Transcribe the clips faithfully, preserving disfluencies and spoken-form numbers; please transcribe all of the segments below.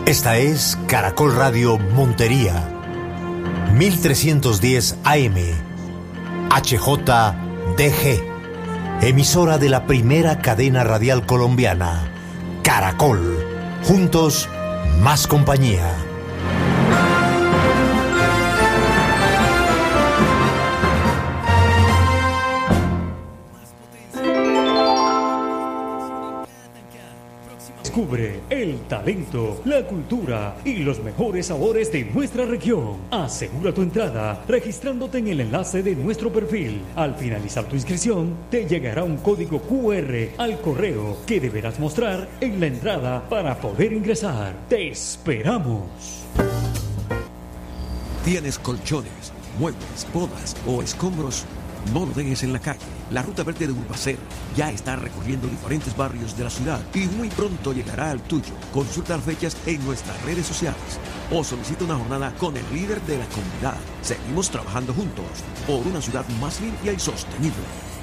Esta es Caracol Radio Montería, mil trescientos diez A M, H J D G, emisora de la primera cadena radial colombiana, Caracol. Juntos, más compañía. Descubre el talento, la cultura y los mejores sabores de nuestra región. Asegura tu entrada registrándote en el enlace de nuestro perfil. Al finalizar tu inscripción, te llegará un código Q R al correo que deberás mostrar en la entrada para poder ingresar. ¡Te esperamos! ¿Tienes colchones, muebles, bodas o escombros? No lo dejes en la calle. La Ruta Verde de Urbacer ya está recorriendo diferentes barrios de la ciudad y muy pronto llegará al tuyo. Consulta las fechas en nuestras redes sociales o solicita una jornada con el líder de la comunidad. Seguimos trabajando juntos por una ciudad más limpia y sostenible.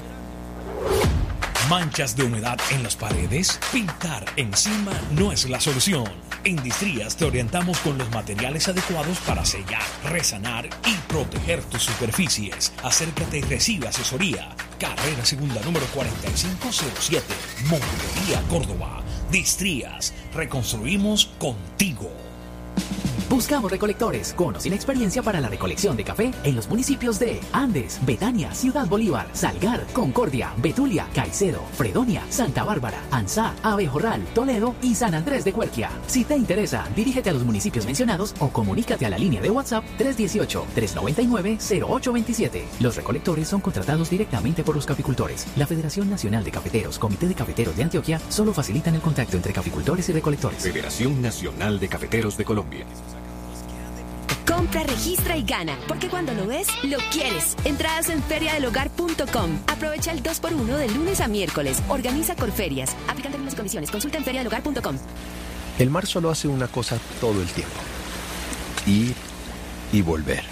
¿Manchas de humedad en las paredes? Pintar encima no es la solución. En Distrías te orientamos con los materiales adecuados para sellar, resanar y proteger tus superficies. Acércate y recibe asesoría. Carrera Segunda número cuarenta y cinco cero siete, Montería, Córdoba. Distrías, reconstruimos contigo. Buscamos recolectores con o sin experiencia para la recolección de café en los municipios de Andes, Betania, Ciudad Bolívar, Salgar, Concordia, Betulia, Caicedo, Fredonia, Santa Bárbara, Anzá, Abejorral, Toledo y San Andrés de Cuerquia. Si te interesa, dirígete a los municipios mencionados o comunícate a la línea de WhatsApp tres uno ocho, tres nueve nueve, cero ocho dos siete. Los recolectores son contratados directamente por los caficultores. La Federación Nacional de Cafeteros, Comité de Cafeteros de Antioquia, solo facilitan el contacto entre caficultores y recolectores. Federación Nacional de Cafeteros de Colombia. Compra, registra y gana, porque cuando lo ves, lo quieres. Entradas en feria del hogar punto com. Aprovecha el dos por uno de lunes a miércoles. Organiza Corferias. Aplican términos y condiciones. Consulta en feria del hogar punto com. El mar solo hace una cosa todo el tiempo: ir y volver.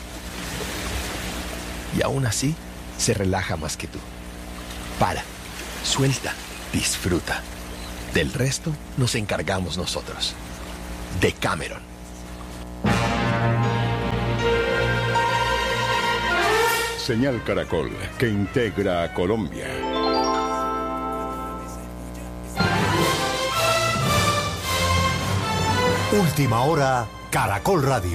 Y aún así, se relaja más que tú. Para, suelta, disfruta. Del resto nos encargamos nosotros. Decameron. Señal Caracol, que integra a Colombia. Última hora, Caracol Radio.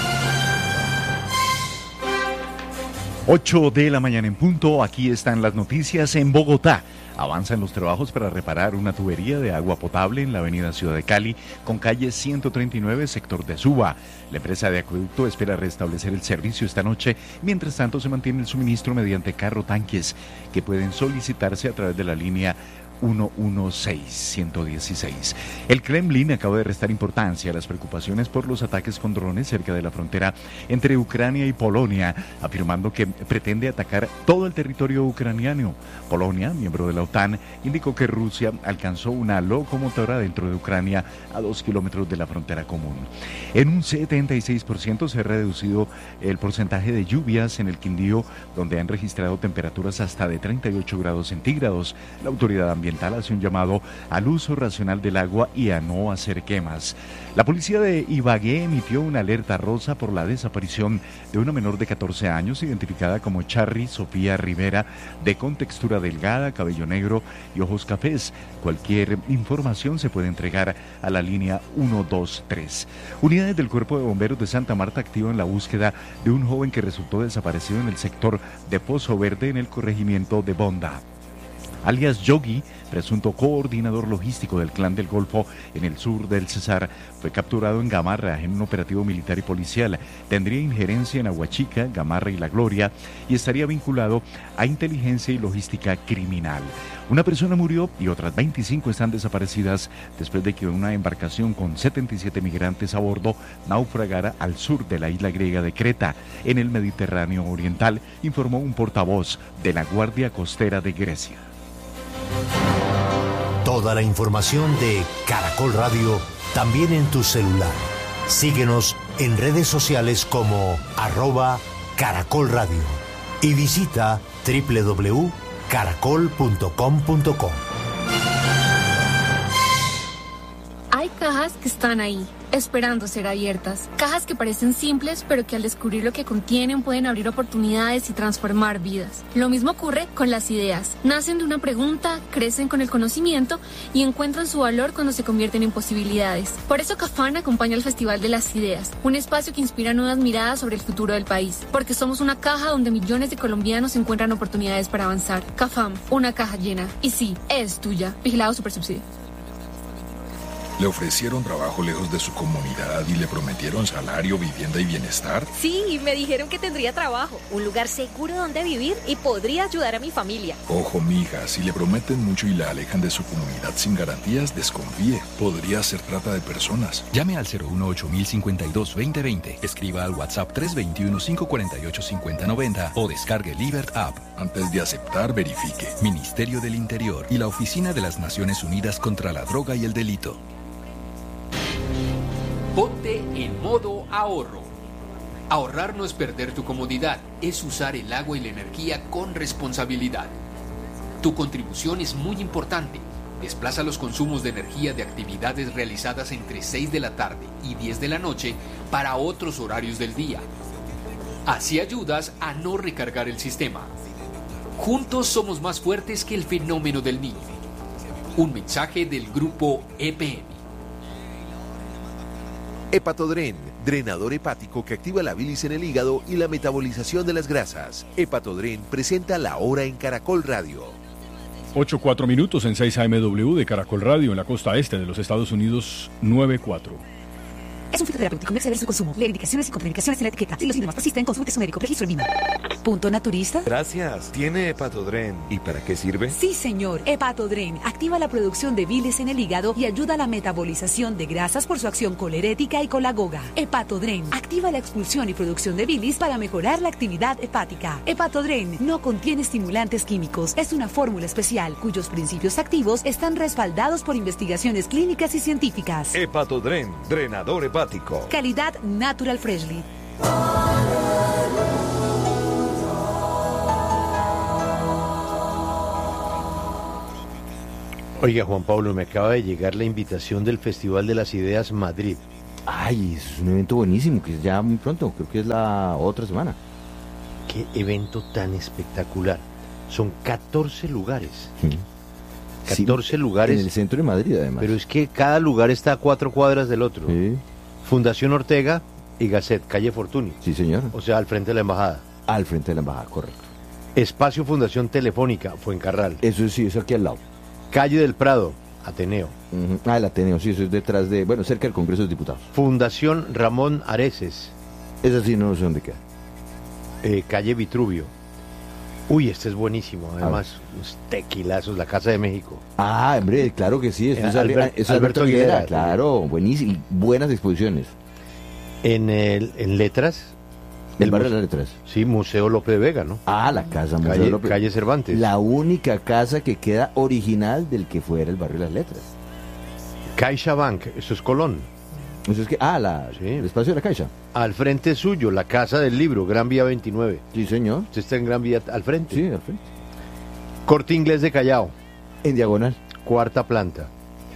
ocho de la mañana en punto, aquí están las noticias en Bogotá. Avanzan los trabajos para reparar una tubería de agua potable en la avenida Ciudad de Cali con calle ciento treinta y nueve, sector de Suba. La empresa de acueducto espera restablecer el servicio esta noche. Mientras tanto, se mantiene el suministro mediante carro tanques que pueden solicitarse a través de la línea ciento dieciséis, ciento dieciséis. El Kremlin acaba de restar importancia a las preocupaciones por los ataques con drones cerca de la frontera entre Ucrania y Polonia, afirmando que pretende atacar todo el territorio ucraniano. Polonia, miembro de la OTAN, indicó que Rusia alcanzó una locomotora dentro de Ucrania a dos kilómetros de la frontera común. En un setenta y seis por ciento se ha reducido el porcentaje de lluvias en el Quindío, donde han registrado temperaturas hasta de treinta y ocho grados centígrados. La autoridad ambiental hace un llamado al uso racional del agua y a no hacer quemas. La policía de Ibagué emitió una alerta rosa por la desaparición de una menor de catorce años identificada como Charry Sofía Rivera, de contextura delgada, cabello negro y ojos cafés. Cualquier información se puede entregar a la línea ciento veintitrés. Unidades del Cuerpo de Bomberos de Santa Marta activan la búsqueda de un joven que resultó desaparecido en el sector de Pozo Verde en el corregimiento de Bonda. Alias Yogi, presunto coordinador logístico del Clan del Golfo en el sur del Cesar, fue capturado en Gamarra en un operativo militar y policial. Tendría injerencia en Aguachica, Gamarra y La Gloria y estaría vinculado a inteligencia y logística criminal. Una persona murió y otras veinticinco están desaparecidas después de que una embarcación con setenta y siete migrantes a bordo naufragara al sur de la isla griega de Creta, en el Mediterráneo Oriental, informó un portavoz de la Guardia Costera de Grecia. Toda la información de Caracol Radio también en tu celular. Síguenos en redes sociales como arroba Caracol Radio y visita doble u doble u doble u punto caracol punto com punto co. Hay cajas que están ahí, esperando ser abiertas. Cajas que parecen simples, pero que al descubrir lo que contienen pueden abrir oportunidades y transformar vidas. Lo mismo ocurre con las ideas. Nacen de una pregunta, crecen con el conocimiento y encuentran su valor cuando se convierten en posibilidades. Por eso Cafam acompaña al Festival de las Ideas, un espacio que inspira nuevas miradas sobre el futuro del país. Porque somos una caja donde millones de colombianos encuentran oportunidades para avanzar. Cafam, una caja llena. Y sí, es tuya. Vigilado Supersubsidio. ¿Le ofrecieron trabajo lejos de su comunidad y le prometieron salario, vivienda y bienestar? Sí, me dijeron que tendría trabajo, un lugar seguro donde vivir y podría ayudar a mi familia. Ojo, mija, si le prometen mucho y la alejan de su comunidad sin garantías, desconfíe. Podría ser trata de personas. Llame al cero uno ocho mil cincuenta y dos veinte veinte, escriba al WhatsApp tres dos uno, cinco cuatro ocho, cinco cero nueve cero o descargue Libert App. Antes de aceptar, verifique. Ministerio del Interior y la Oficina de las Naciones Unidas contra la Droga y el Delito. Ponte en modo ahorro. Ahorrar no es perder tu comodidad, es usar el agua y la energía con responsabilidad. Tu contribución es muy importante. Desplaza los consumos de energía de actividades realizadas entre seis de la tarde y diez de la noche para otros horarios del día. Así ayudas a no recargar el sistema. Juntos somos más fuertes que el fenómeno del niño. Un mensaje del grupo E P M. Hepatodren, drenador hepático que activa la bilis en el hígado y la metabolización de las grasas. Hepatodren presenta La Hora en Caracol Radio. ocho cuatro minutos en seis A M W de Caracol Radio en la costa este de los Estados Unidos, nueve cuatro. Es un fitoterapéutico, no exceder su consumo. Leer indicaciones y contraindicaciones en la etiqueta. Si los síntomas persisten, consulte a su médico. Registro en línea. ¿Punto naturista? Gracias. ¿Tiene Hepatodren? ¿Y para qué sirve? Sí, señor. Hepatodren activa la producción de bilis en el hígado y ayuda a la metabolización de grasas por su acción colerética y colagoga. Hepatodren activa la expulsión y producción de bilis para mejorar la actividad hepática. Hepatodren no contiene estimulantes químicos. Es una fórmula especial cuyos principios activos están respaldados por investigaciones clínicas y científicas. Hepatodren, drenador hepático. Calidad Natural Freshly. Oiga, Juan Pablo, me acaba de llegar la invitación del Festival de las Ideas Madrid. Ay, es un evento buenísimo, que es ya muy pronto, creo que es la otra semana. Qué evento tan espectacular. Son catorce lugares. Sí. catorce sí, lugares. En el centro de Madrid, además. Pero es que cada lugar está a cuatro cuadras del otro. Sí. Fundación Ortega y Gasset, calle Fortuny. Sí, señor. O sea, al frente de la embajada. Al frente de la embajada, correcto. Espacio Fundación Telefónica, Fuencarral. Eso sí, es aquí al lado. Calle del Prado, Ateneo. Uh-huh. Ah, el Ateneo, sí, eso es detrás de, bueno, cerca del Congreso de Diputados. Fundación Ramón Areces. Esa sí, no sé dónde queda. Eh, calle Vitruvio. Uy, este es buenísimo, además, unos tequilazos, la Casa de México. Ah, hombre, claro que sí, esto es, Albert, es Alberto, Alberto Aguilera, Aguilera, claro, buenísimo, buenas exposiciones. En el, en Letras. El barrio de las Letras. Sí, Museo Lope de Vega, ¿no? Ah, la casa Museo calle, Lope. Calle Cervantes. La única casa que queda original del que fuera el barrio de las Letras. Caixa Bank, eso es Colón. Eso es que, ah, la, sí. El espacio de la Caixa. Al frente suyo, la Casa del Libro, Gran Vía veintinueve. Sí, señor. Usted está en Gran Vía, al frente. Sí, al frente. Corte Inglés de Callao. En diagonal. Cuarta planta.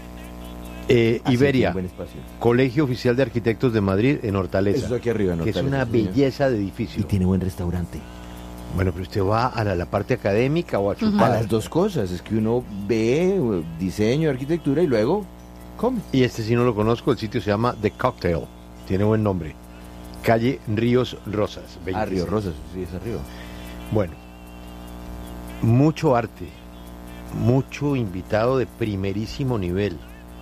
Eh, ah, Iberia. Sí, buen espacio. Colegio Oficial de Arquitectos de Madrid, en Hortaleza. Eso es aquí arriba, en Hortaleza. Que es una belleza de edificio. Y tiene buen restaurante. Bueno, pero usted va a la, la parte académica o a chupar. Uh-huh. A las dos cosas. Es que uno ve diseño, arquitectura y luego come. Y este sí no lo conozco, el sitio se llama The Cocktail. Tiene buen nombre. Calle Ríos Rosas. veintiséis. Ah, Ríos Rosas, sí, es arriba. Bueno, mucho arte, mucho invitado de primerísimo nivel.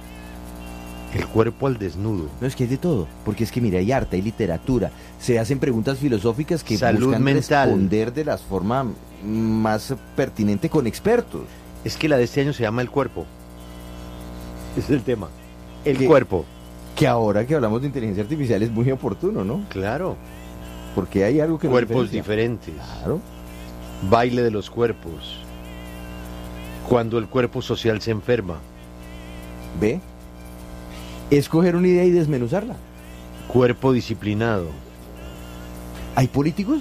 El cuerpo al desnudo. No, es que hay de todo, porque es que mira, hay arte, hay literatura, se hacen preguntas filosóficas que Salud buscan mental. responder de la forma más pertinente con expertos. Es que la de este año se llama El Cuerpo. Ese es el tema. El ¿Qué? Cuerpo. Que ahora que hablamos de inteligencia artificial es muy oportuno, ¿no? Claro. Porque hay algo que... Cuerpos diferentes. Claro. Baile de los cuerpos. Cuando el cuerpo social se enferma. ¿Ve? Escoger una idea y desmenuzarla. Cuerpo disciplinado. ¿Hay políticos?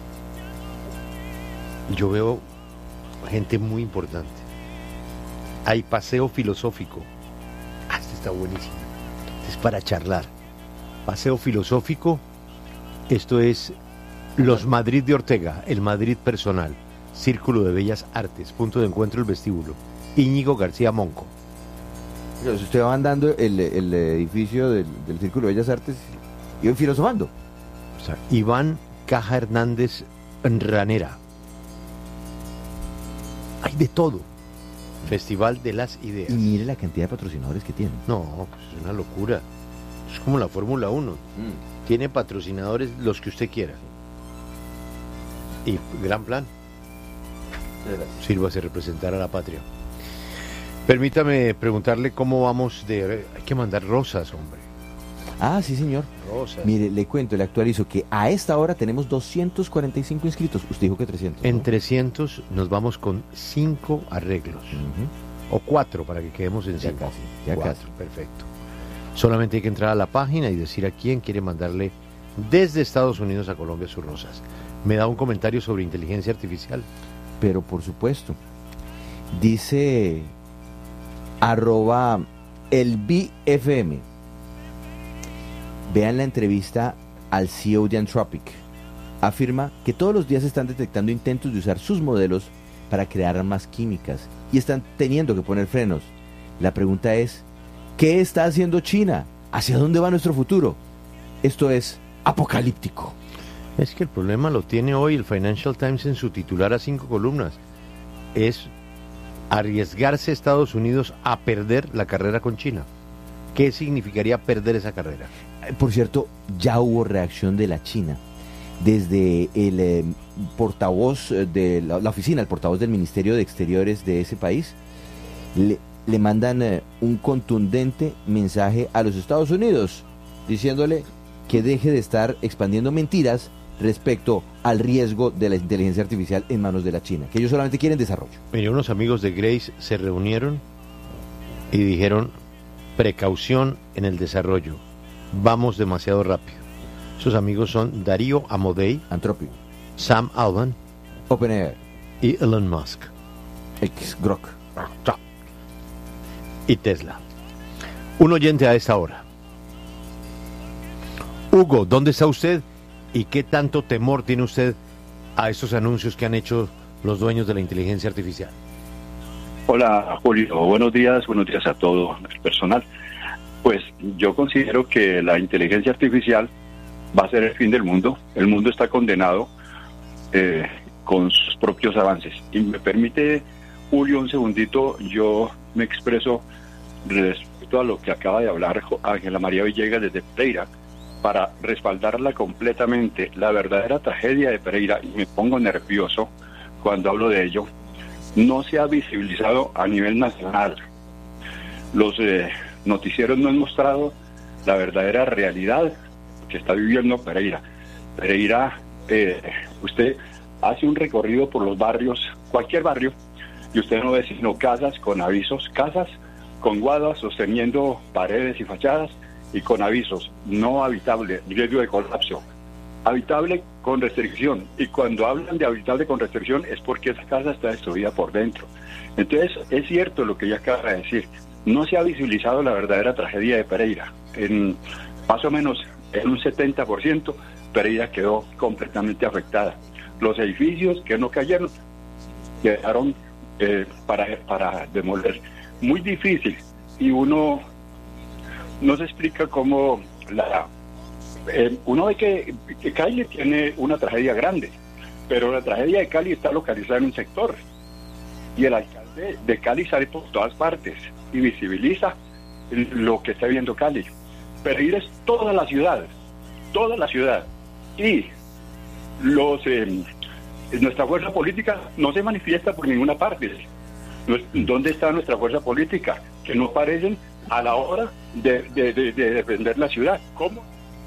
Yo veo gente muy importante. Hay paseo filosófico. Ah, este está buenísimo. es para charlar. Paseo filosófico, esto es Los Madrid de Ortega, el Madrid personal. Círculo de Bellas Artes, punto de encuentro el vestíbulo. Íñigo García Monco. Pero si usted va andando el, el edificio del, del Círculo de Bellas Artes y va filosofando. O sea, Iván Caja Hernández Ranera. Hay de todo. Festival de las Ideas. Y mire la cantidad de patrocinadores que tiene. No, pues es una locura. Es como la Fórmula uno. Mm. Tiene patrocinadores los que usted quiera. Y gran plan. Sírvase representar a la patria. Permítame preguntarle cómo vamos de... Hay que mandar rosas, hombre. Ah, sí, señor. Rosas. Mire, le cuento, le actualizo que a esta hora tenemos doscientos cuarenta y cinco inscritos. Usted dijo que trescientos. En ¿no? trescientos nos vamos con cinco arreglos. Uh-huh. O cuatro para que quedemos en ya cinco. Casi, ya cuatro, casi. Perfecto. Solamente hay que entrar a la página y decir a quién quiere mandarle desde Estados Unidos a Colombia sus rosas. Me da un comentario sobre inteligencia artificial. Pero por supuesto, dice arroba el B F M. Vean la entrevista al C E O de Anthropic. Afirma que todos los días están detectando intentos de usar sus modelos para crear armas químicas y están teniendo que poner frenos. La pregunta es, ¿qué está haciendo China? ¿Hacia dónde va nuestro futuro? Esto es apocalíptico. Es que el problema lo tiene hoy el Financial Times en su titular a cinco columnas. Es arriesgarse Estados Unidos a perder la carrera con China. ¿Qué significaría perder esa carrera? Por cierto, ya hubo reacción de la China. Desde el eh, portavoz de la, la oficina, el portavoz del Ministerio de Exteriores de ese país, le, le mandan eh, un contundente mensaje a los Estados Unidos, diciéndole que deje de estar expandiendo mentiras respecto al riesgo de la inteligencia artificial en manos de la China, que ellos solamente quieren desarrollo. Mire, unos amigos de Grace se reunieron y dijeron, precaución en el desarrollo, vamos demasiado rápido. Sus amigos son Darío Amodei, Anthropic, Sam Altman, OpenAI y Elon Musk, X Grok y Tesla. Un oyente a esta hora. Hugo, ¿dónde está usted? ¿Y qué tanto temor tiene usted a estos anuncios que han hecho los dueños de la inteligencia artificial? Hola, Julio. Buenos días, buenos días a todo el personal. Pues yo considero que la inteligencia artificial va a ser el fin del mundo. El mundo está condenado eh, con sus propios avances. Y me permite, Julio, un segundito, yo me expreso respecto a lo que acaba de hablar Ángela María Villegas desde Pereira, para respaldarla completamente. La verdadera tragedia de Pereira, y me pongo nervioso cuando hablo de ello, no se ha visibilizado a nivel nacional. Los eh, noticieros no han mostrado la verdadera realidad que está viviendo Pereira. Pereira, eh, usted hace un recorrido por los barrios, cualquier barrio, y usted no ve sino casas con avisos, casas con guadas sosteniendo paredes y fachadas, y con avisos, no habitable, riesgo de colapso, habitable con restricción, y cuando hablan de habitable con restricción es porque esa casa está destruida por dentro. Entonces, es cierto lo que ella acaba de decir, no se ha visibilizado la verdadera tragedia de Pereira. En más o menos en un setenta por ciento, Pereira quedó completamente afectada. Los edificios que no cayeron, quedaron eh, para, para demoler. Muy difícil, y uno no se explica cómo la eh, uno ve que, que Cali tiene una tragedia grande, pero la tragedia de Cali está localizada en un sector, y el alcalde de Cali sale por todas partes y visibiliza lo que está viendo Cali. Pereira es toda la ciudad, toda la ciudad, y los eh, nuestra fuerza política no se manifiesta por ninguna parte. ¿Dónde está nuestra fuerza política? Que no aparecen a la hora de, de, de, de defender la ciudad. ¿Cómo?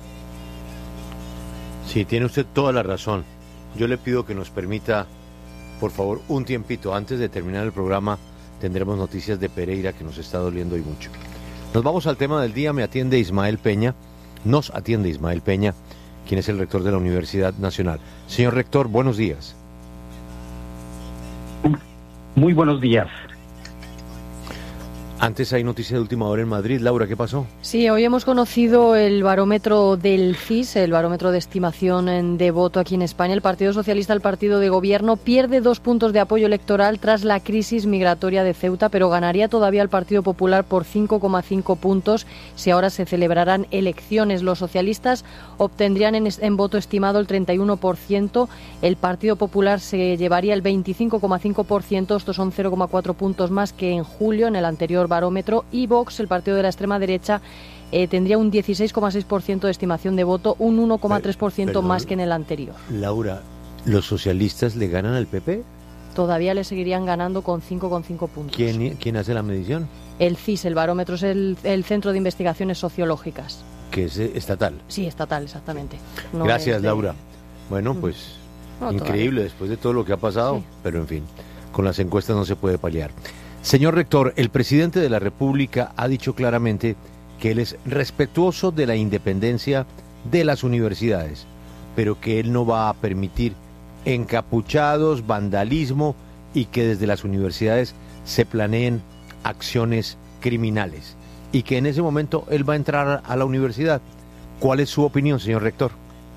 Sí, tiene usted toda la razón. Yo le pido que nos permita, por favor, un tiempito. Antes de terminar el programa, tendremos noticias de Pereira que nos está doliendo y mucho. Nos vamos al tema del día. Me atiende Ismael Peña. Nos atiende Ismael Peña, quien es el rector de la Universidad Nacional. Señor rector, buenos días. Muy buenos días. Antes hay noticia de última hora en Madrid. Laura, ¿qué pasó? Sí, hoy hemos conocido el barómetro del C I S, el barómetro de estimación de voto aquí en España. El Partido Socialista, el partido de gobierno, pierde dos puntos de apoyo electoral tras la crisis migratoria de Ceuta, pero ganaría todavía el Partido Popular por cinco coma cinco puntos si ahora se celebraran elecciones. Los socialistas obtendrían en, en voto estimado el treinta y uno por ciento, el Partido Popular se llevaría el veinticinco coma cinco por ciento, estos son cero coma cuatro puntos más que en julio en el anterior barómetro, y Vox, el partido de la extrema derecha, eh, tendría un dieciséis coma seis por ciento de estimación de voto, un uno coma tres por ciento más que en el anterior. Laura, ¿los socialistas le ganan al P P? Todavía le seguirían ganando con cinco coma cinco puntos. ¿Quién, ¿Quién hace la medición? El C I S, el barómetro, es el, el Centro de Investigaciones Sociológicas. Que es estatal. Sí, estatal, exactamente. No Gracias, de... Laura. Bueno, pues no, increíble todavía. Después de todo lo que ha pasado, Sí. pero en fin, con las encuestas no se puede paliar. Señor rector, el presidente de la República ha dicho claramente que él es respetuoso de la independencia de las universidades, pero que él no va a permitir encapuchados, vandalismo y que desde las universidades se planeen acciones criminales y que en ese momento él va a entrar a la universidad. ¿Cuál es su opinión, señor rector?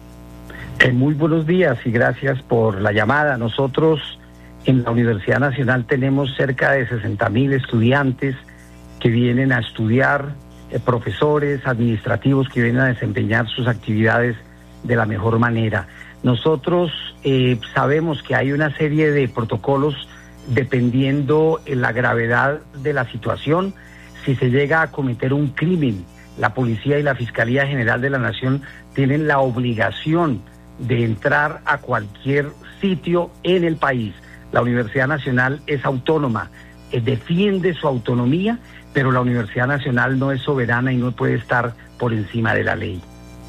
Eh, muy buenos días y gracias por la llamada. Nosotros en la Universidad Nacional tenemos cerca de sesenta mil estudiantes que vienen a estudiar, eh, profesores, administrativos que vienen a desempeñar sus actividades de la mejor manera. Nosotros eh, sabemos que hay una serie de protocolos dependiendo de la gravedad de la situación. Si se llega a cometer un crimen, la Policía y la Fiscalía General de la Nación tienen la obligación de entrar a cualquier sitio en el país. La Universidad Nacional es autónoma, eh, defiende su autonomía, pero la Universidad Nacional no es soberana y no puede estar por encima de la ley.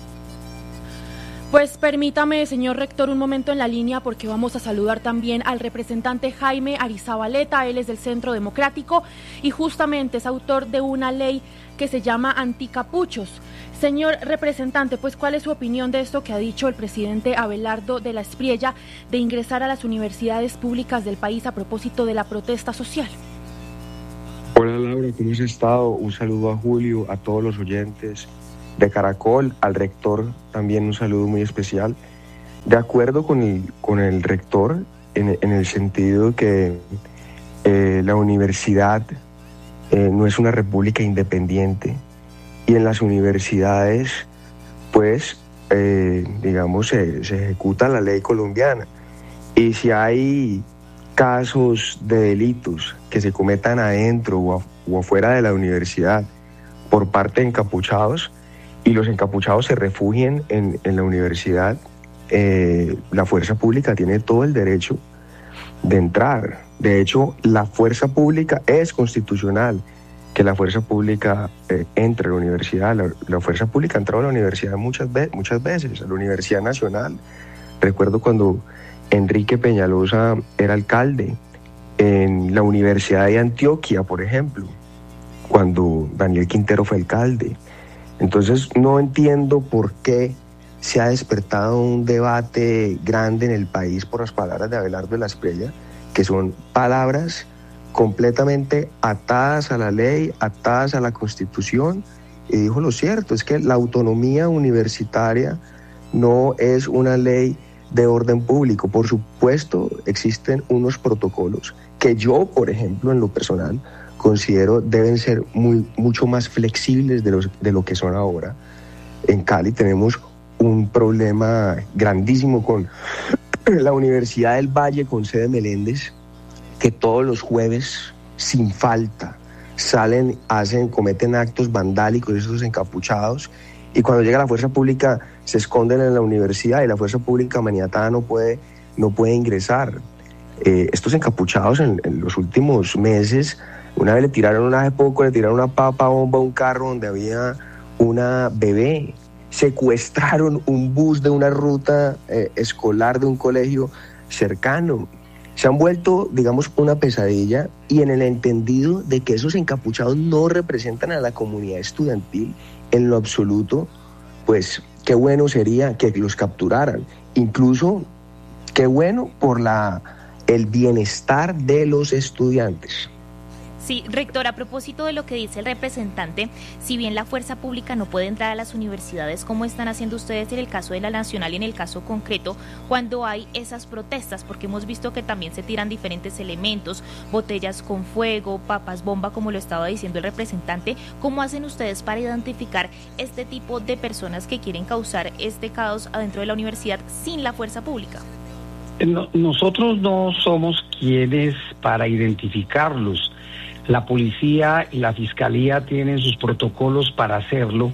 Pues permítame, señor rector, un momento en la línea porque vamos a saludar también al representante Jaime Arizabaleta. Él es del Centro Democrático y justamente es autor de una ley que se llama Anticapuchos. Señor representante, pues ¿cuál es su opinión de esto que ha dicho el presidente Abelardo de la Espriella de ingresar a las universidades públicas del país a propósito de la protesta social? Hola Laura, ¿cómo has estado? Un saludo a Julio, a todos los oyentes de Caracol, al rector también un saludo muy especial. De acuerdo con el, con el rector en, en el sentido que eh, la universidad eh, no es una república independiente y en las universidades pues eh, digamos se, se ejecuta la ley colombiana y si hay casos de delitos que se cometan adentro o, a, o afuera de la universidad por parte de encapuchados y los encapuchados se refugien en, en la universidad, eh, la fuerza pública tiene todo el derecho de entrar. De hecho, la fuerza pública es constitucional, que la fuerza pública eh, entre a la universidad. La, la fuerza pública ha entrado a la universidad muchas, ve- muchas veces, a la Universidad Nacional. Recuerdo cuando Enrique Peñalosa era alcalde, en la Universidad de Antioquia, por ejemplo, cuando Daniel Quintero fue alcalde. Entonces no entiendo por qué se ha despertado un debate grande en el país por las palabras de Abelardo de la Espriella, que son palabras completamente atadas a la ley, atadas a la Constitución, y dijo lo cierto, es que la autonomía universitaria no es una ley de orden público. Por supuesto, existen unos protocolos que yo, por ejemplo, en lo personal, considero deben ser muy, mucho más flexibles de, los, de lo que son ahora. En Cali tenemos un problema grandísimo con la Universidad del Valle, con sede Meléndez, que todos los jueves, sin falta, salen, hacen, cometen actos vandálicos, esos encapuchados, y cuando llega la fuerza pública se esconden en la universidad y la fuerza pública maniatada no puede, no puede ingresar. Eh, estos encapuchados en, en los últimos meses, una vez le tiraron, una hace poco le tiraron una papa bomba a un carro donde había una bebé, secuestraron un bus de una ruta eh, escolar de un colegio cercano. Se han vuelto, digamos, una pesadilla, y en el entendido de que esos encapuchados no representan a la comunidad estudiantil en lo absoluto, pues qué bueno sería que los capturaran. Incluso qué bueno por la, el bienestar de los estudiantes. Sí, rector, a propósito de lo que dice el representante, si bien la fuerza pública no puede entrar a las universidades, ¿cómo están haciendo ustedes en el caso de la Nacional y en el caso concreto cuando hay esas protestas? Porque hemos visto que también se tiran diferentes elementos, botellas con fuego, papas bomba, como lo estaba diciendo el representante. ¿Cómo hacen ustedes para identificar este tipo de personas que quieren causar este caos adentro de la universidad sin la fuerza pública? No, nosotros no somos quienes para identificarlos. La policía y la fiscalía tienen sus protocolos para hacerlo,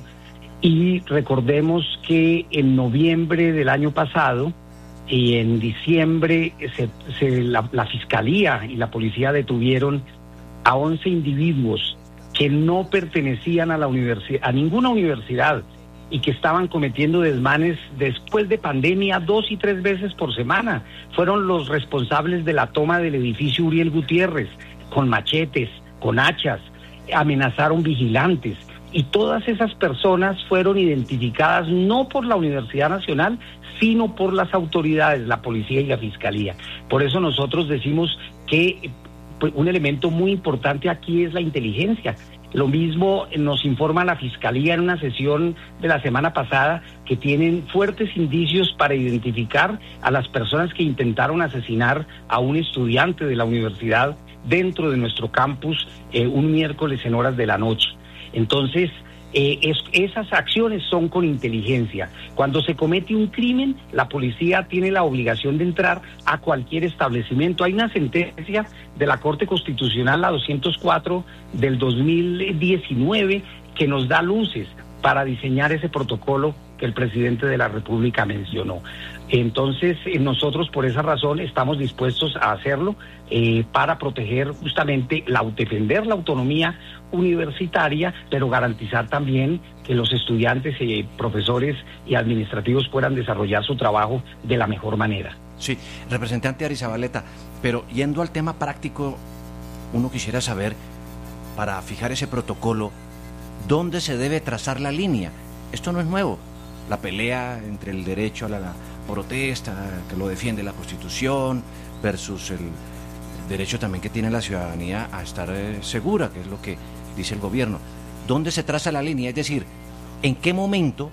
y recordemos que en noviembre del año pasado y en diciembre se, se, la, la fiscalía y la policía detuvieron a once individuos que no pertenecían a la universidad, a ninguna universidad, y que estaban cometiendo desmanes después de pandemia dos y tres veces por semana. Fueron los responsables de la toma del edificio Uriel Gutiérrez, con machetes, con hachas, amenazaron vigilantes, y todas esas personas fueron identificadas no por la Universidad Nacional, sino por las autoridades, la policía y la fiscalía. Por eso nosotros decimos que pues, un elemento muy importante aquí es la inteligencia. Lo mismo nos informa la Fiscalía en una sesión de la semana pasada, que tienen fuertes indicios para identificar a las personas que intentaron asesinar a un estudiante de la universidad dentro de nuestro campus eh, un miércoles en horas de la noche. Entonces, eh, es, esas acciones son con inteligencia. Cuando se comete un crimen, la policía tiene la obligación de entrar a cualquier establecimiento. Hay una sentencia de la Corte Constitucional, la doscientos cuatro del dos mil diecinueve, que nos da luces para diseñar ese protocolo que el presidente de la República mencionó. Entonces, eh, nosotros por esa razón estamos dispuestos a hacerlo eh, para proteger justamente, la, defender la autonomía universitaria, pero garantizar también que los estudiantes, eh, profesores y administrativos puedan desarrollar su trabajo de la mejor manera. Sí, representante Arizabaleta, pero yendo al tema práctico, uno quisiera saber, para fijar ese protocolo, ¿dónde se debe trazar la línea? Esto no es nuevo, la pelea entre el derecho a la, la protesta, que lo defiende la Constitución, versus el derecho también que tiene la ciudadanía a estar eh, segura, que es lo que dice el gobierno. ¿Dónde se traza la línea? Es decir, ¿en qué momento,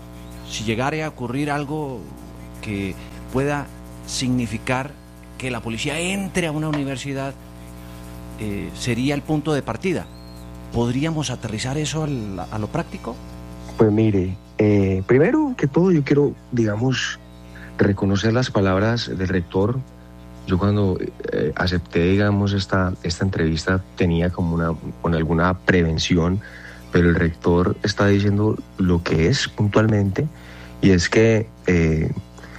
si llegara a ocurrir algo que pueda significar que la policía entre a una universidad, eh, sería el punto de partida? ¿Podríamos aterrizar eso al, a lo práctico? Pues mire, eh, primero que todo yo quiero, digamos, reconocer las palabras del rector. Yo cuando eh, acepté, digamos, esta, esta entrevista tenía como una, con alguna prevención, pero el rector está diciendo lo que es puntualmente, y es que eh,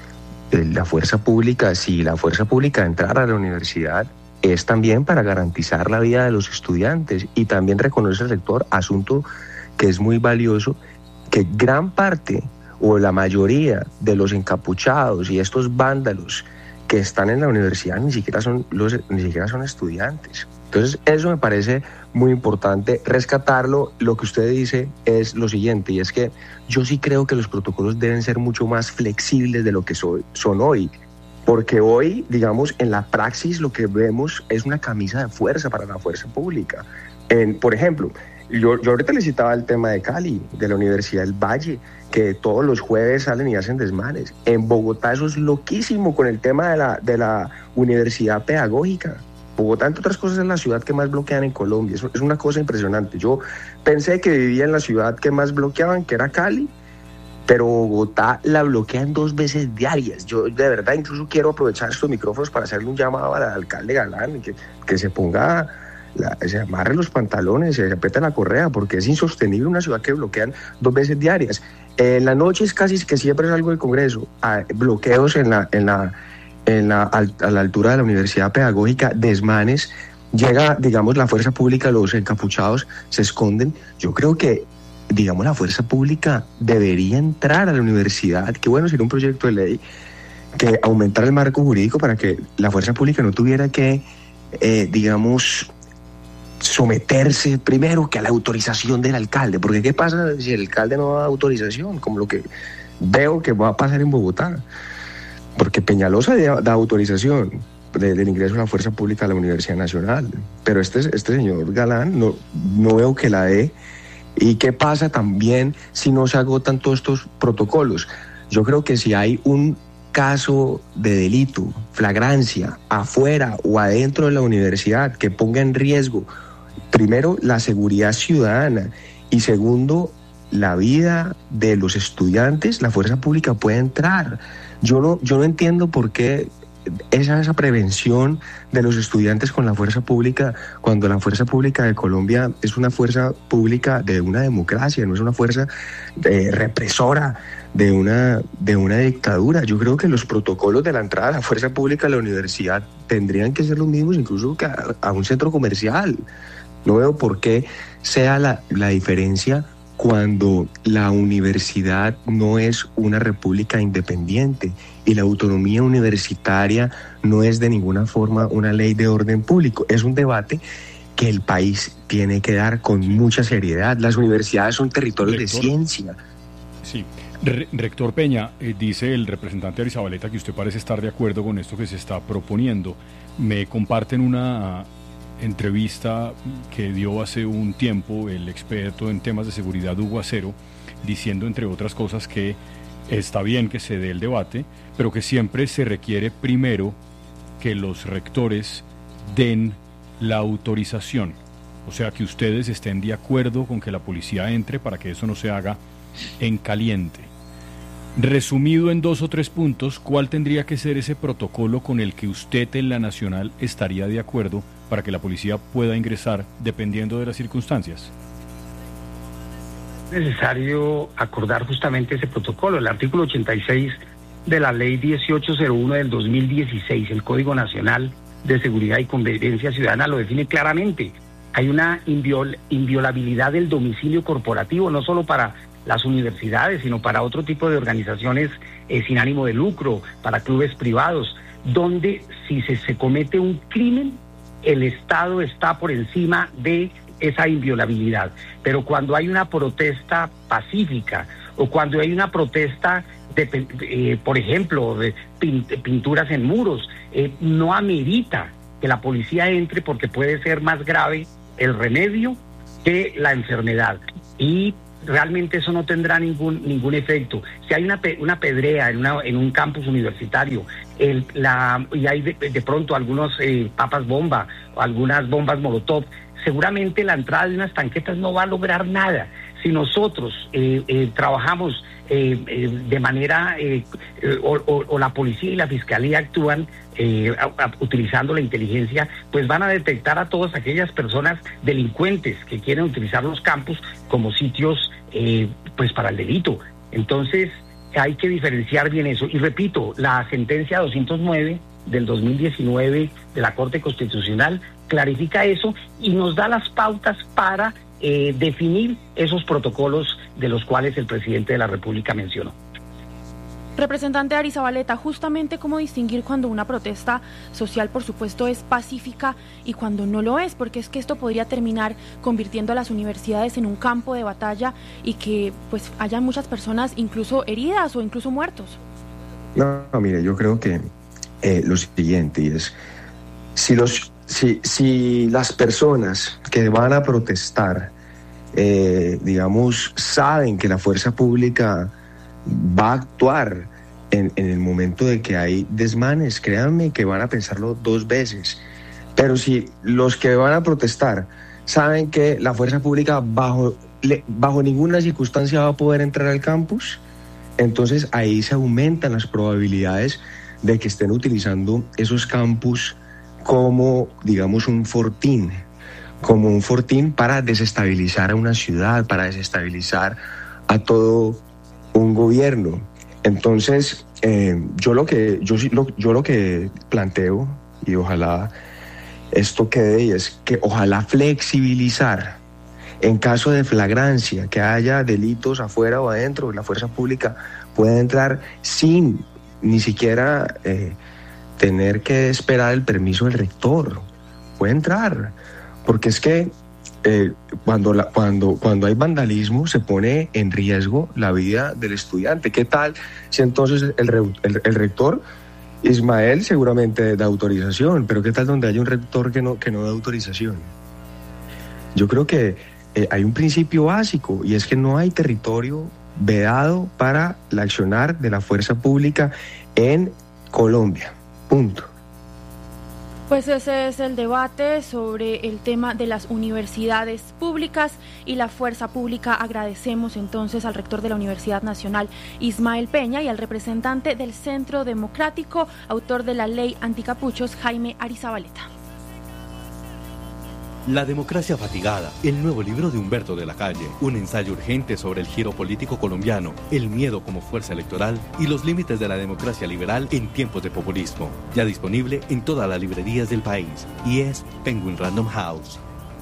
la fuerza pública, si la fuerza pública entrara a la universidad, es también para garantizar la vida de los estudiantes, y también reconoce el rector, asunto que es muy valioso, que gran parte o la mayoría de los encapuchados y estos vándalos que están en la universidad ni siquiera son los ni siquiera son estudiantes. Entonces eso me parece muy importante rescatarlo. Lo que usted dice es lo siguiente, y es que yo sí creo que los protocolos deben ser mucho más flexibles de lo que so, son hoy, porque hoy, digamos, en la praxis lo que vemos es una camisa de fuerza para la fuerza pública. En, por ejemplo, yo, yo ahorita le citaba el tema de Cali, de la Universidad del Valle, que todos los jueves salen y hacen desmanes. En Bogotá eso es loquísimo con el tema de la, de la universidad pedagógica. Bogotá, entre otras cosas, es la ciudad que más bloquean en Colombia. Eso es una cosa impresionante. Yo pensé que vivía en la ciudad que más bloqueaban, que era Cali, pero Bogotá la bloquean dos veces diarias. Yo de verdad incluso quiero aprovechar estos micrófonos para hacerle un llamado al alcalde Galán, que, que se ponga, la, se amarre los pantalones, se aprieta la correa, porque es insostenible una ciudad que bloquean dos veces diarias. En la noche es casi que siempre salgo del Congreso, a bloqueos en la, en la, en la, a la altura de la Universidad Pedagógica, desmanes, llega, digamos, la fuerza pública, los encapuchados se esconden. Yo creo que, digamos, la fuerza pública debería entrar a la universidad. Qué bueno sería un proyecto de ley que aumentara el marco jurídico para que la fuerza pública no tuviera que, eh, digamos, someterse primero que a la autorización del alcalde, porque ¿qué pasa si el alcalde no da autorización? Como lo que veo que va a pasar en Bogotá, porque Peñalosa da, da autorización, de, del ingreso a la fuerza pública a la Universidad Nacional. Pero este, este señor Galán no, no veo que la dé. ¿Y qué pasa también si no se agotan todos estos protocolos? Yo creo que si hay un caso de delito, flagrancia, afuera o adentro de la universidad que ponga en riesgo, primero, la seguridad ciudadana y segundo, la vida de los estudiantes, la fuerza pública puede entrar. Yo no, yo no entiendo por qué esa, esa prevención de los estudiantes con la fuerza pública, cuando la fuerza pública de Colombia es una fuerza pública de una democracia, no es una fuerza eh, represora de una, de una dictadura. Yo creo que los protocolos de la entrada a la fuerza pública a la universidad tendrían que ser los mismos incluso que a, a un centro comercial. No veo por qué sea la, la diferencia cuando la universidad no es una república independiente y la autonomía universitaria no es de ninguna forma una ley de orden público. Es un debate que el país tiene que dar con mucha seriedad. Las universidades son territorios Rector, de ciencia. Sí. Re- Rector Peña, eh, dice el representante Arizabaleta que usted parece estar de acuerdo con esto que se está proponiendo. Me comparten una entrevista que dio hace un tiempo el experto en temas de seguridad Hugo Acero, diciendo entre otras cosas que está bien que se dé el debate, pero que siempre se requiere primero que los rectores den la autorización, o sea que ustedes estén de acuerdo con que la policía entre para que eso no se haga en caliente. Resumido en dos o tres puntos, ¿cuál tendría que ser ese protocolo con el que usted en la Nacional estaría de acuerdo para que la policía pueda ingresar dependiendo de las circunstancias? Es necesario acordar justamente ese protocolo. El artículo ochenta y seis de la ley dieciocho cero uno del dos mil dieciséis, el Código Nacional de Seguridad y Convivencia Ciudadana, lo define claramente. Hay una inviol- inviolabilidad del domicilio corporativo, no solo para las universidades, sino para otro tipo de organizaciones eh, sin ánimo de lucro, para clubes privados, donde si se, se comete un crimen, el Estado está por encima de esa inviolabilidad. Pero cuando hay una protesta pacífica o cuando hay una protesta, de, eh, por ejemplo, de pinturas en muros, eh, no amerita que la policía entre porque puede ser más grave el remedio que la enfermedad. Y realmente eso no tendrá ningún ningún efecto. Si hay una una pedrea en una en un campus universitario, el, la y hay de, de pronto algunos eh, papas bomba o algunas bombas molotov, seguramente la entrada de unas tanquetas no va a lograr nada. Si nosotros eh, eh, trabajamos eh, eh, de manera eh, eh, o, o, o la policía y la fiscalía actúan eh, a, a, utilizando la inteligencia, pues van a detectar a todas aquellas personas delincuentes que quieren utilizar los campus como sitios eh, pues para el delito. Entonces hay que diferenciar bien eso. Y repito, la sentencia doscientos nueve del dos mil diecinueve de la Corte Constitucional clarifica eso y nos da las pautas para eh, definir esos protocolos de los cuales el presidente de la República mencionó. Representante Arizabaleta, justamente cómo distinguir cuando una protesta social, por supuesto, es pacífica y cuando no lo es, porque es que esto podría terminar convirtiendo a las universidades en un campo de batalla y que pues hayan muchas personas incluso heridas o incluso muertos. No, no mire, yo creo que eh, lo siguiente es, si, los, si, si las personas que van a protestar, eh, digamos, saben que la fuerza pública va a actuar en, en el momento de que hay desmanes, créanme que van a pensarlo dos veces. Pero si los que van a protestar saben que la fuerza pública bajo, le, bajo ninguna circunstancia va a poder entrar al campus, entonces ahí se aumentan las probabilidades de que estén utilizando esos campus como, digamos, un fortín, como un fortín para desestabilizar a una ciudad, para desestabilizar a todo un gobierno. Entonces, eh, yo lo que yo, lo, yo lo que planteo, y ojalá esto quede, y es que ojalá flexibilizar en caso de flagrancia, que haya delitos afuera o adentro, la fuerza pública puede entrar sin ni siquiera eh, tener que esperar el permiso del rector. Puede entrar, porque es que Eh, cuando, la, cuando, cuando hay vandalismo se pone en riesgo la vida del estudiante. ¿Qué tal si entonces el, el, el rector Ismael seguramente da autorización, pero ¿qué tal donde hay un rector que no, que no da autorización? Yo creo que eh, hay un principio básico y es que no hay territorio vedado para el accionar de la fuerza pública en Colombia. Punto. Pues ese es el debate sobre el tema de las universidades públicas y la fuerza pública. Agradecemos entonces al rector de la Universidad Nacional, Ismael Peña, y al representante del Centro Democrático, autor de la ley anticapuchos, Jaime Arizabaleta. La democracia fatigada, el nuevo libro de Humberto de la Calle, un ensayo urgente sobre el giro político colombiano, el miedo como fuerza electoral y los límites de la democracia liberal en tiempos de populismo. Ya disponible en todas las librerías del país y es Penguin Random House.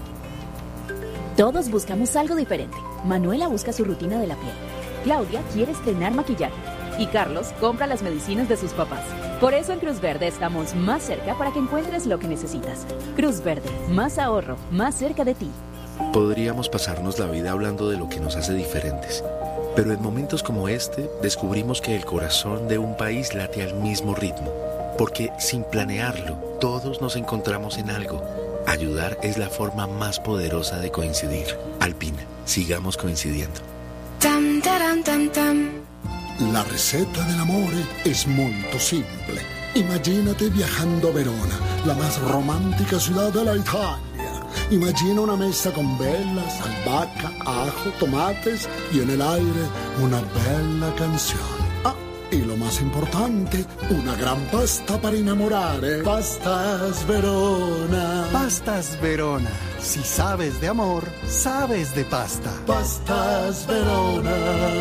Todos buscamos algo diferente. Manuela busca su rutina de la piel. Claudia quiere estrenar maquillaje. Y Carlos compra las medicinas de sus papás. Por eso en Cruz Verde estamos más cerca para que encuentres lo que necesitas. Cruz Verde, más ahorro, más cerca de ti. Podríamos pasarnos la vida hablando de lo que nos hace diferentes. Pero en momentos como este, descubrimos que el corazón de un país late al mismo ritmo. Porque sin planearlo, todos nos encontramos en algo. Ayudar es la forma más poderosa de coincidir. Alpina, sigamos coincidiendo. Tam, taram, tam, tam. La receta dell'amore es molto simple. Imagínate viajando a Verona, la más romántica ciudad de la Italia. Imagina una mesa con velas, albahaca, ajo, tomates y en el aire una bella canción. Ah, y lo más importante, una gran pasta para enamorare. Pastas Verona. Pastas Verona. Si sabes de amor, sabes de pasta. Pastas Verona.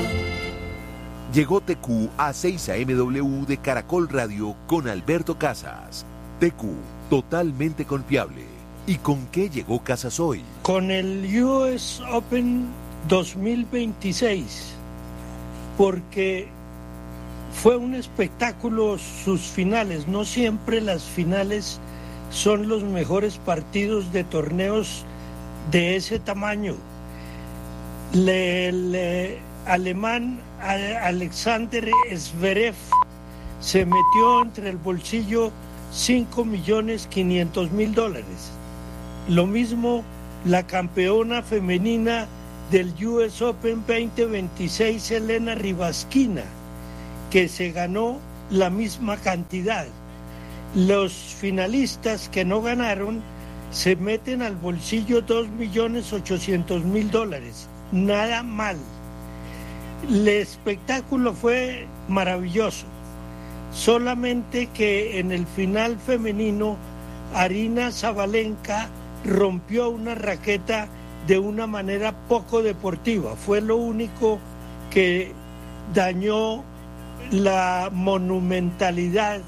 Llegó T Q a seis A M W de Caracol Radio con Alberto Casas. T Q, totalmente confiable. ¿Y con qué llegó Casas hoy? Con el U S Open dos mil veintiséis, porque fue un espectáculo sus finales. No siempre las finales son los mejores partidos de torneos de ese tamaño. Le, le, alemán Alexander Zverev se metió entre el bolsillo cinco millones quinientos mil dólares. Lo mismo la campeona femenina del U S Open veinte veintiséis, Elena Rybakina, que se ganó la misma cantidad. Los finalistas que no ganaron se meten al bolsillo dos millones ochocientos mil dólares. Nada mal. El espectáculo fue maravilloso, solamente que en el final femenino Aryna Sabalenka rompió una raqueta de una manera poco deportiva. Fue lo único que dañó la monumentalidad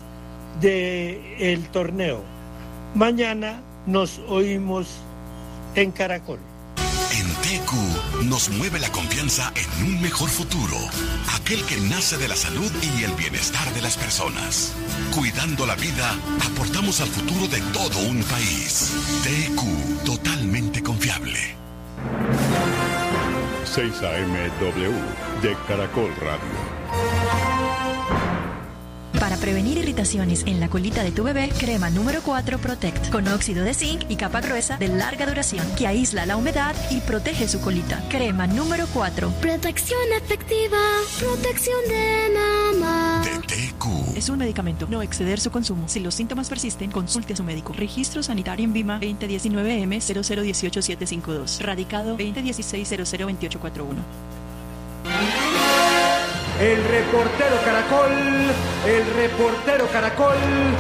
del torneo. Mañana nos oímos en Caracol. En T Q nos mueve la confianza en un mejor futuro, aquel que nace de la salud y el bienestar de las personas. Cuidando la vida, aportamos al futuro de todo un país. T Q, totalmente confiable. seis A M W de Caracol Radio. Para prevenir irritaciones en la colita de tu bebé, crema número cuatro Protect, con óxido de zinc y capa gruesa de larga duración que aísla la humedad y protege su colita. Crema número cuatro. Protección efectiva, protección de mamá. De T Q. Es un medicamento, no exceder su consumo. Si los síntomas persisten, consulte a su médico. Registro sanitario en Vima veinte diecinueve M cero cero dieciocho siete cinco dos. Radicado veinte dieciséis cero cero veintiocho cuarenta y uno. El reportero Caracol, el reportero Caracol.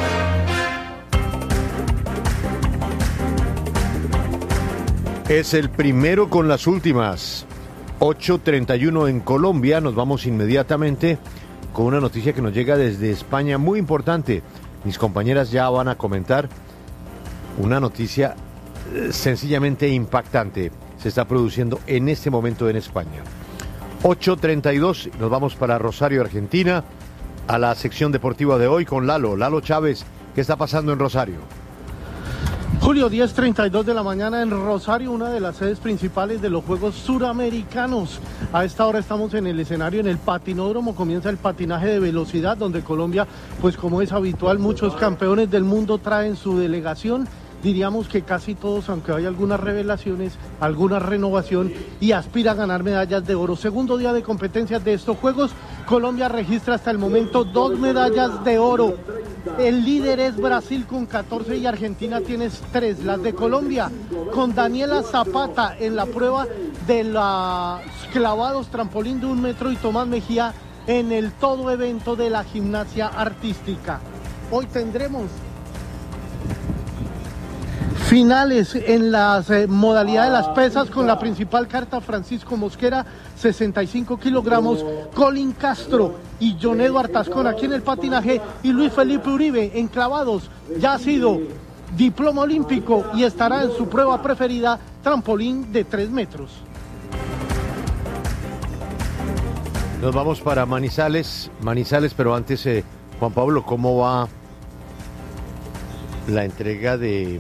Es el primero con las últimas. ocho treinta y uno en Colombia. Nos vamos inmediatamente con una noticia que nos llega desde España muy importante. Mis compañeras ya van a comentar una noticia eh, sencillamente impactante. Se está produciendo en este momento en España. ocho treinta y dos, nos vamos para Rosario, Argentina, a la sección deportiva de hoy con Lalo. Lalo Chávez, ¿qué está pasando en Rosario? Julio, diez treinta y dos de la mañana en Rosario, una de las sedes principales de los Juegos Suramericanos. A esta hora estamos en el escenario, en el patinódromo, comienza el patinaje de velocidad, donde Colombia, pues como es habitual, muchos campeones del mundo traen su delegación. Diríamos que casi todos, aunque hay algunas revelaciones, alguna renovación, y aspira a ganar medallas de oro. Segundo día de competencias de estos Juegos, Colombia registra hasta el momento dos medallas de oro. El líder es Brasil con catorce y Argentina tiene tres. Las de Colombia, con Daniela Zapata en la prueba de los clavados trampolín de un metro y Tomás Mejía en el todo evento de la gimnasia artística. Hoy tendremos finales en las eh, modalidades de las pesas, con la principal carta Francisco Mosquera, sesenta y cinco kilogramos, Colin Castro y John Eduardo Tascón aquí en el patinaje, y Luis Felipe Uribe en clavados. Ya ha sido diploma olímpico y estará en su prueba preferida, trampolín de tres metros. Nos vamos para Manizales, Manizales, pero antes, eh, Juan Pablo, ¿cómo va la entrega de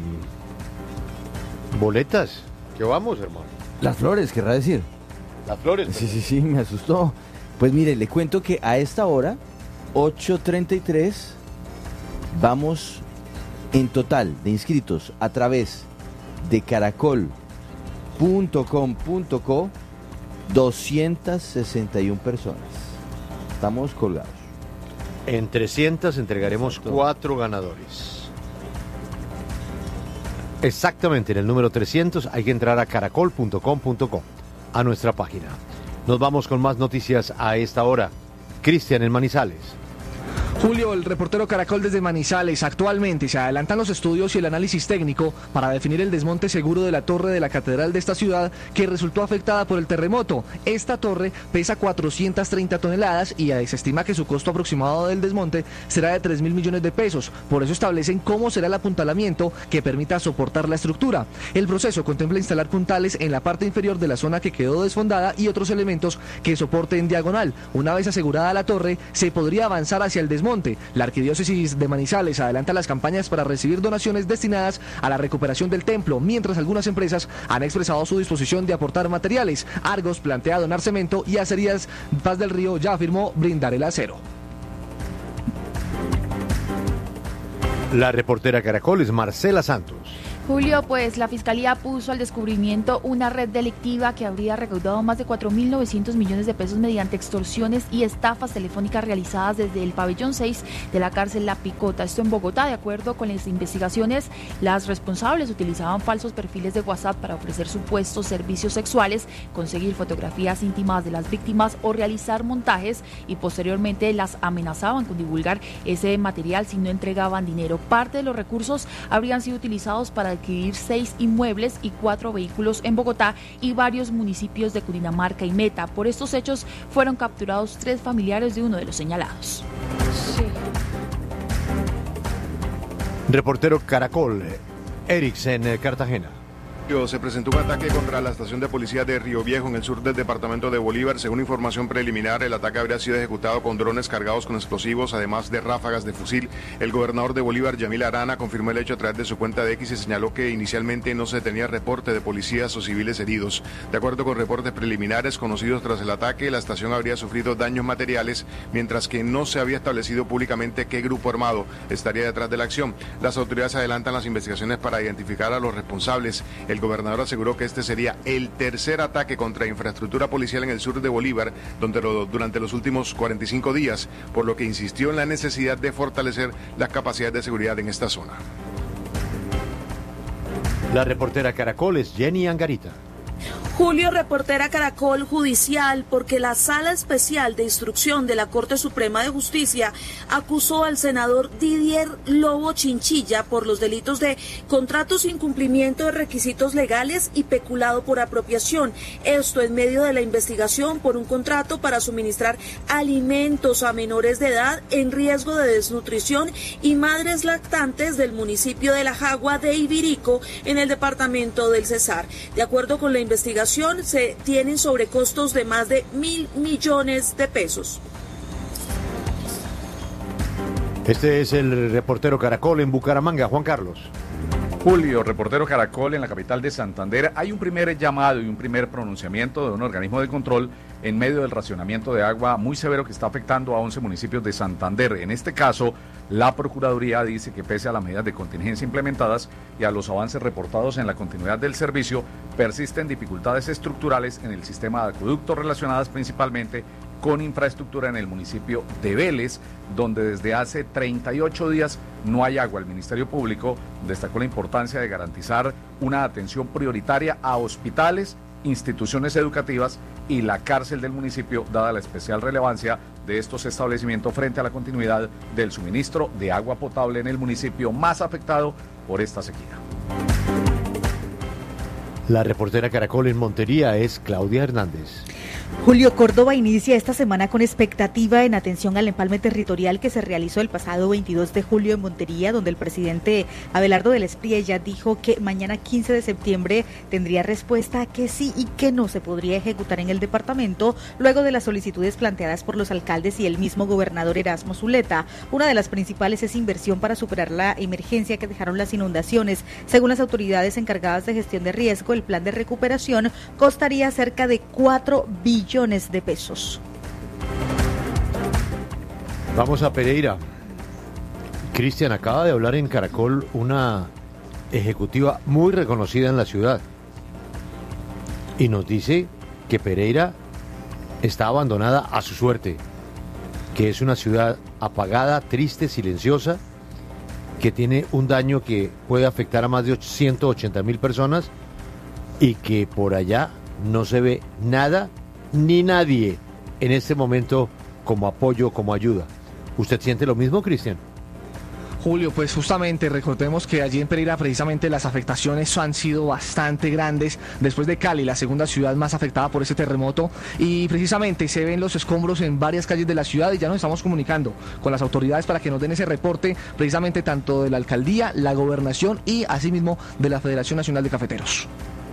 boletas? ¿Qué vamos, hermano? Las flores, querrá decir. Las flores. Sí, sí, sí, me asustó. Pues mire, le cuento que a esta hora, ocho treinta y tres, vamos en total de inscritos a través de caracol punto com punto co, doscientas sesenta y una personas. Estamos colgados. En trescientas entregaremos cuatro ganadores. Exactamente, en el número trescientos hay que entrar a caracol punto com punto co, a nuestra página. Nos vamos con más noticias a esta hora. Cristian en Manizales. Julio, el reportero Caracol desde Manizales. Actualmente se adelantan los estudios y el análisis técnico para definir el desmonte seguro de la torre de la catedral de esta ciudad, que resultó afectada por el terremoto. Esta torre pesa cuatrocientas treinta toneladas y se estima que su costo aproximado del desmonte será de tres mil millones de pesos. Por eso establecen cómo será el apuntalamiento que permita soportar la estructura. El proceso contempla instalar puntales en la parte inferior de la zona que quedó desfondada y otros elementos que soporten diagonal. Una vez asegurada la torre, se podría avanzar hacia el desmonte. La Arquidiócesis de Manizales adelanta las campañas para recibir donaciones destinadas a la recuperación del templo, mientras algunas empresas han expresado su disposición de aportar materiales. Argos plantea donar cemento y Acerías Paz del Río ya afirmó brindar el acero. La reportera Caracol es Marcela Santos. Julio, pues la Fiscalía puso al descubrimiento una red delictiva que habría recaudado más de cuatro mil novecientos millones de pesos mediante extorsiones y estafas telefónicas realizadas desde el pabellón seis de la cárcel La Picota. Esto en Bogotá. De acuerdo con las investigaciones, las responsables utilizaban falsos perfiles de WhatsApp para ofrecer supuestos servicios sexuales, conseguir fotografías íntimas de las víctimas o realizar montajes, y posteriormente las amenazaban con divulgar ese material si no entregaban dinero. Parte de los recursos habrían sido utilizados para adquirir seis inmuebles y cuatro vehículos en Bogotá y varios municipios de Cundinamarca y Meta. Por estos hechos fueron capturados tres familiares de uno de los señalados. Sí. Reportero Caracol, Eriksen en Cartagena. Se presentó un ataque contra la estación de policía de Río Viejo en el sur del departamento de Bolívar. Según información preliminar, el ataque habría sido ejecutado con drones cargados con explosivos, además de ráfagas de fusil. El gobernador de Bolívar, Yamil Arana, confirmó el hecho a través de su cuenta de X y señaló que inicialmente no se tenía reporte de policías o civiles heridos. De acuerdo con reportes preliminares conocidos tras el ataque, la estación habría sufrido daños materiales, mientras que no se había establecido públicamente qué grupo armado estaría detrás de la acción. Las autoridades adelantan las investigaciones para identificar a los responsables. El gobernador aseguró que este sería el tercer ataque contra infraestructura policial en el sur de Bolívar donde lo, durante los últimos cuarenta y cinco días, por lo que insistió en la necesidad de fortalecer las capacidades de seguridad en esta zona. La reportera Caracol es Jenny Angarita. Julio, reportera Caracol Judicial, porque la Sala Especial de Instrucción de la Corte Suprema de Justicia acusó al senador Didier Lobo Chinchilla por los delitos de contratos sin cumplimiento de requisitos legales y peculado por apropiación. Esto en medio de la investigación por un contrato para suministrar alimentos a menores de edad en riesgo de desnutrición y madres lactantes del municipio de La Jagua de Ibirico, en el departamento del Cesar. De acuerdo con la investigación, se tienen sobrecostos de más de mil millones de pesos. Este es el reportero Caracol en Bucaramanga, Juan Carlos. Julio, reportero Caracol en la capital de Santander. Hay un primer llamado y un primer pronunciamiento de un organismo de control en medio del racionamiento de agua muy severo que está afectando a once municipios de Santander. En este caso, la Procuraduría dice que pese a las medidas de contingencia implementadas y a los avances reportados en la continuidad del servicio, persisten dificultades estructurales en el sistema de acueductos relacionadas principalmente con infraestructura en el municipio de Vélez, donde desde hace treinta y ocho días no hay agua. El Ministerio Público destacó la importancia de garantizar una atención prioritaria a hospitales, instituciones educativas y la cárcel del municipio, dada la especial relevancia de estos establecimientos frente a la continuidad del suministro de agua potable en el municipio más afectado por esta sequía. La reportera Caracol en Montería es Claudia Hernández. Julio, Córdoba inicia esta semana con expectativa en atención al empalme territorial que se realizó el pasado veintidós de julio en Montería, donde el presidente Abelardo del Espriella dijo que mañana quince de septiembre tendría respuesta a que sí y que no se podría ejecutar en el departamento, luego de las solicitudes planteadas por los alcaldes y el mismo gobernador Erasmo Zuleta. Una de las principales es inversión para superar la emergencia que dejaron las inundaciones. Según las autoridades encargadas de gestión de riesgo, el plan de recuperación costaría cerca de cuatro billones de pesos. Vamos a Pereira. Cristian, acaba de hablar en Caracol una ejecutiva muy reconocida en la ciudad y nos dice que Pereira está abandonada a su suerte, que es una ciudad apagada, triste, silenciosa, que tiene un daño que puede afectar a más de ciento ochenta mil personas y que por allá no se ve nada ni nadie en este momento como apoyo, como ayuda. ¿Usted siente lo mismo, Cristian? Julio, pues justamente recordemos que allí en Pereira precisamente las afectaciones han sido bastante grandes después de Cali, la segunda ciudad más afectada por ese terremoto, y precisamente se ven los escombros en varias calles de la ciudad y ya nos estamos comunicando con las autoridades para que nos den ese reporte precisamente tanto de la alcaldía, la gobernación y asimismo de la Federación Nacional de Cafeteros.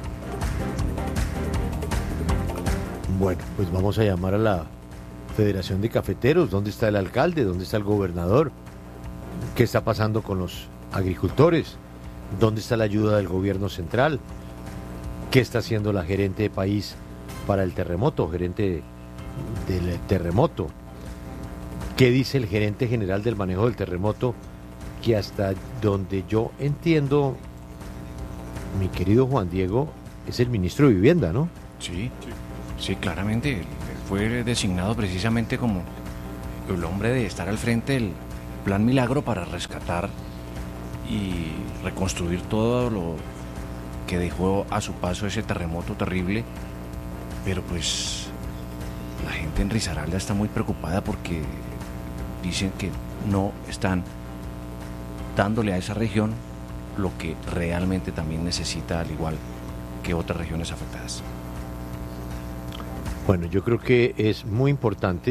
Bueno, pues vamos a llamar a la Federación de Cafeteros. ¿Dónde está el alcalde? ¿Dónde está el gobernador? ¿Qué está pasando con los agricultores? ¿Dónde está la ayuda del gobierno central? ¿Qué está haciendo la gerente de país para el terremoto, gerente del terremoto? ¿Qué dice el gerente general del manejo del terremoto? Que hasta donde yo entiendo, mi querido Juan Diego, es el ministro de Vivienda, ¿no? Sí, sí. Sí, claramente, fue designado precisamente como el hombre de estar al frente del Plan Milagro para rescatar y reconstruir todo lo que dejó a su paso ese terremoto terrible. Pero pues la gente en Risaralda está muy preocupada porque dicen que no están dándole a esa región lo que realmente también necesita, al igual que otras regiones afectadas. Bueno, yo creo que es muy importante.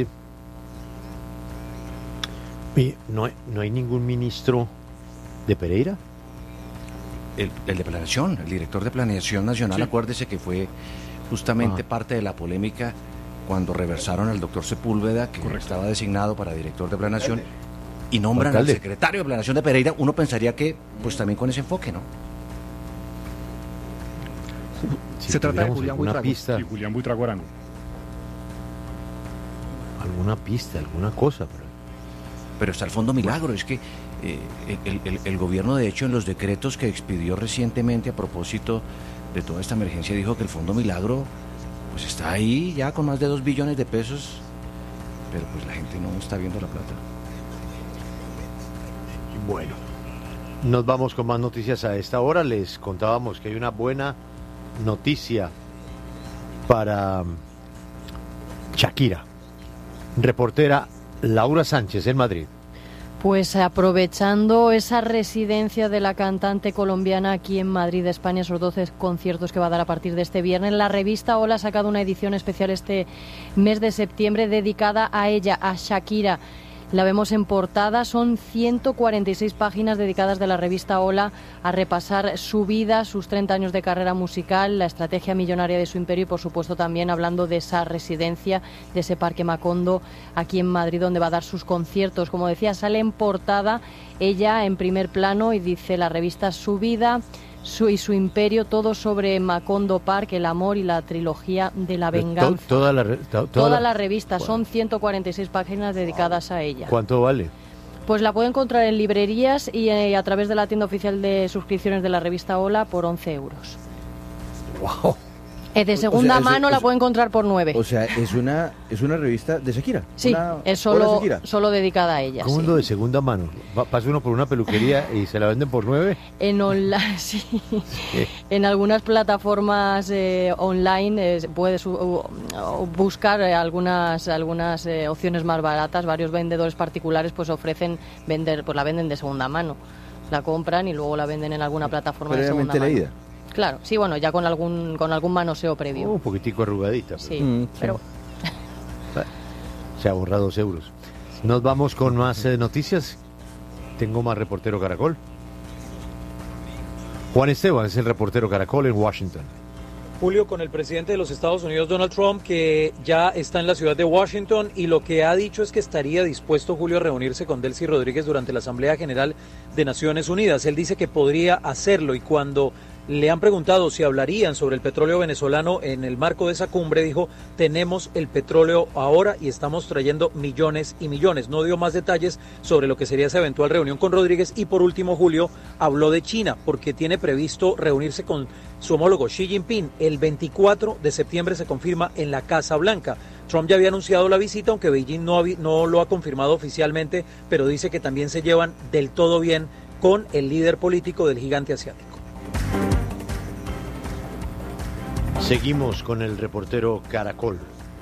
Y no hay, no hay ningún ministro de Pereira. El, el de Planeación, el director de Planeación Nacional, sí. Acuérdese que fue justamente ah. parte de la polémica cuando reversaron al doctor Sepúlveda, que Correcto. Estaba designado para director de Planeación, y nombran Alcalde. Al secretario de Planeación de Pereira. Uno pensaría que, pues también con ese enfoque, ¿no? Si Se trata de Julián Buitrago. Sí, Julián Buitrago Arango. Alguna pista, alguna cosa. Pero, pero está el Fondo Milagro. Es que eh, el, el, el gobierno, de hecho, en los decretos que expidió recientemente a propósito de toda esta emergencia, dijo que el Fondo Milagro pues está ahí ya con más de dos billones de pesos, pero pues la gente no está viendo la plata. Bueno, nos vamos con más noticias a esta hora. Les contábamos que hay una buena noticia para Shakira. Reportera Laura Sánchez en Madrid. Pues aprovechando esa residencia de la cantante colombiana aquí en Madrid, España, esos doce conciertos que va a dar a partir de este viernes, la revista Hola ha sacado una edición especial este mes de septiembre dedicada a ella, a Shakira. La vemos en portada, son ciento cuarenta y seis páginas dedicadas de la revista Hola a repasar su vida, sus treinta años de carrera musical, la estrategia millonaria de su imperio y por supuesto también hablando de esa residencia, de ese Parque Macondo aquí en Madrid donde va a dar sus conciertos. Como decía, sale en portada ella en primer plano y dice la revista Su vida su y su imperio, todo sobre Macondo Park, el amor y la trilogía de la venganza. To, toda la, to, toda toda la, la revista, wow. Son ciento cuarenta y seis páginas dedicadas a ella. ¿Cuánto vale? Pues la puede encontrar en librerías y eh, a través de la tienda oficial de suscripciones de la revista Hola por once euros. ¡Wow! Eh, de segunda o sea, mano es, la es, puede encontrar por nueve. O sea, es una es una revista de Shakira. Sí, una, es solo, Shakira. solo dedicada a ella. ¿Cómo sí. lo de segunda mano? Va, pasa uno por una peluquería y se la venden por nueve. En online, sí. Sí. En algunas plataformas eh, online eh, puedes uh, uh, buscar eh, algunas algunas eh, opciones más baratas. Varios vendedores particulares pues ofrecen vender, pues la venden de segunda mano. La compran y luego la venden en alguna plataforma de segunda mano. leída. Claro, sí, bueno, ya con algún con algún manoseo previo. Oh, un poquitico arrugadita. Pero... Sí, Mm, pero... Se ahorra dos euros. Nos vamos con más eh, noticias. Tengo más reportero Caracol. Juan Esteban es el reportero Caracol en Washington. Julio, con el presidente de los Estados Unidos, Donald Trump, que ya está en la ciudad de Washington y lo que ha dicho es que estaría dispuesto, Julio, a reunirse con Delcy Rodríguez durante la Asamblea General de Naciones Unidas. Él dice que podría hacerlo y cuando le han preguntado si hablarían sobre el petróleo venezolano en el marco de esa cumbre, dijo, tenemos el petróleo ahora y estamos trayendo millones y millones. No dio más detalles sobre lo que sería esa eventual reunión con Rodríguez y por último, Julio, habló de China porque tiene previsto reunirse con su homólogo Xi Jinping. El veinticuatro de septiembre se confirma en la Casa Blanca. Trump ya había anunciado la visita, aunque Beijing no, no lo ha confirmado oficialmente, pero dice que también se llevan del todo bien con el líder político del gigante asiático. Seguimos con el reportero Caracol.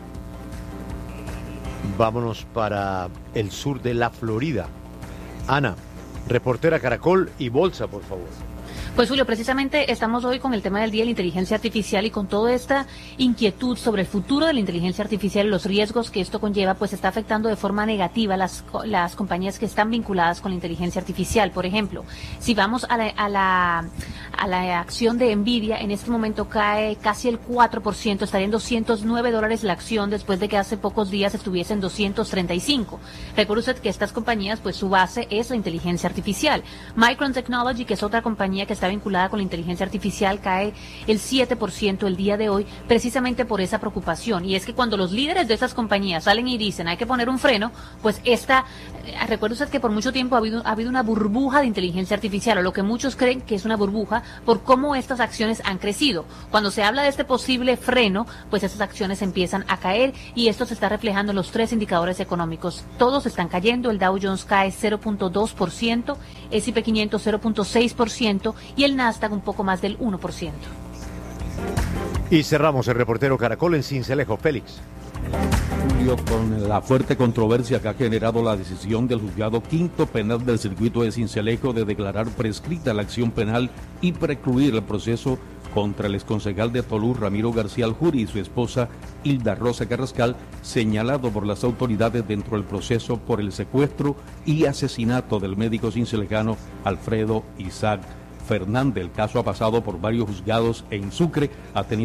Vámonos para el sur de la Florida. Ana, reportera Caracol y Bolsa, por favor. Pues Julio, precisamente estamos hoy con el tema del día de la inteligencia artificial y con toda esta inquietud sobre el futuro de la inteligencia artificial y los riesgos que esto conlleva, pues está afectando de forma negativa las, las compañías que están vinculadas con la inteligencia artificial. Por ejemplo, si vamos a la, a la, a la acción de Nvidia, en este momento cae casi el cuatro por ciento, estaría en doscientos nueve dólares la acción después de que hace pocos días estuviese en doscientos treinta y cinco. Recuerde usted que estas compañías, pues su base es la inteligencia artificial. Micron Technology, que es otra compañía que está vinculada con la inteligencia artificial, cae el siete por ciento el día de hoy precisamente por esa preocupación. Y es que cuando los líderes de esas compañías salen y dicen hay que poner un freno, pues esta, eh, recuerde usted que por mucho tiempo ha habido, ha habido una burbuja de inteligencia artificial, o lo que muchos creen que es una burbuja por cómo estas acciones han crecido. Cuando se habla de este posible freno, pues esas acciones empiezan a caer y esto se está reflejando en los tres indicadores económicos. Todos están cayendo, el Dow Jones cae cero punto dos por ciento, ese y pe quinientos cero punto seis por ciento y el Nasdaq un poco más del uno por ciento. Y cerramos el reportero Caracol en Sincelejo. Félix. Julio, con la fuerte controversia que ha generado la decisión del juzgado quinto penal del circuito de Sincelejo de declarar prescrita la acción penal y precluir el proceso contra el exconcejal de Tolú, Ramiro García Aljuri, y su esposa Hilda Rosa Carrascal, señalado por las autoridades dentro del proceso por el secuestro y asesinato del médico cincelejano Alfredo Isaac Fernández. El caso ha pasado por varios juzgados en Sucre, ha tenido